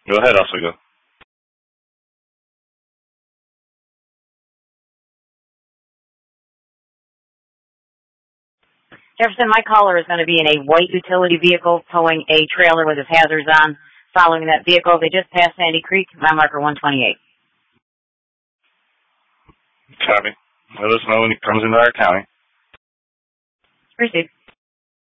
Go ahead, Oswego. Jefferson, my caller is going to be in a white utility vehicle towing a trailer with his hazards on. Following that vehicle, they just passed Sandy Creek, mile marker 128. Copy. Let us know when he comes into our county. Received.